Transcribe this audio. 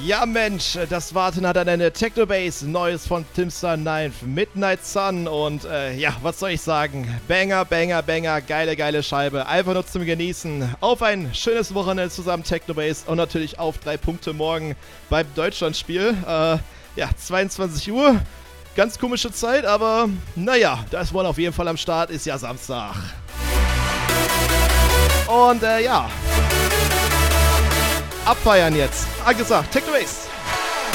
Ja Mensch, das Warten hat an eine Technobase, Neues von Timster 9, Midnight Sun und ja, was soll ich sagen? Banger, Banger, Banger, geile Scheibe, einfach nur zum Genießen. Auf ein schönes Wochenende zusammen Technobase und natürlich auf 3 Punkte morgen beim Deutschlandspiel. Ja, 22 Uhr, ganz komische Zeit, aber naja, da ist One auf jeden Fall am Start, ist ja Samstag. Und ja, abfeiern jetzt. Gesagt, Technobase.